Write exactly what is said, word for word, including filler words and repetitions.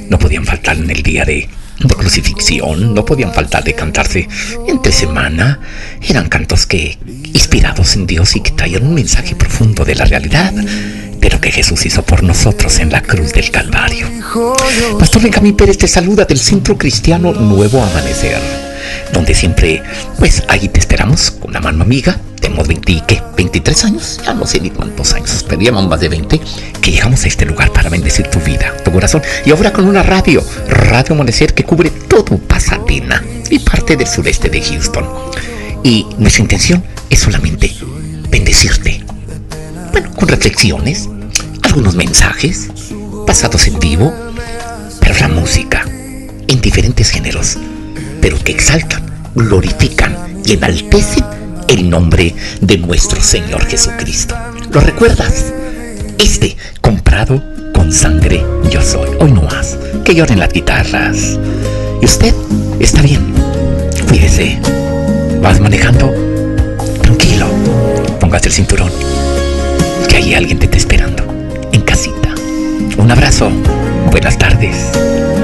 no podían faltar en el día de, de crucifixión, no podían faltar de cantarse entre semana. Eran cantos que, inspirados en Dios y que traían un mensaje profundo de la realidad, pero que Jesús hizo por nosotros en la cruz del Calvario. Pastor Benjamín Pérez te saluda del Centro Cristiano Nuevo Amanecer, donde siempre, pues ahí te esperamos con una mano amiga. Tenemos veinte, ¿qué? veintitrés años, ya no sé ni cuántos años, pero ya más de veinte, que llegamos a este lugar para bendecir tu vida, tu corazón. Y ahora con una radio, Radio Amanecer, que cubre todo Pasadena y parte del sureste de Houston. Y nuestra intención es solamente bendecirte. Bueno, con reflexiones, algunos mensajes, pasados en vivo, pero la música, en diferentes géneros, pero que exaltan, glorifican y enaltecen el nombre de nuestro Señor Jesucristo. ¿Lo recuerdas? Este, comprado con sangre yo soy. Hoy no más, que lloren las guitarras. Y usted está bien, cuídese. Vas manejando, tranquilo, póngase el cinturón, que hay alguien te está esperando en casita. Un abrazo, buenas tardes.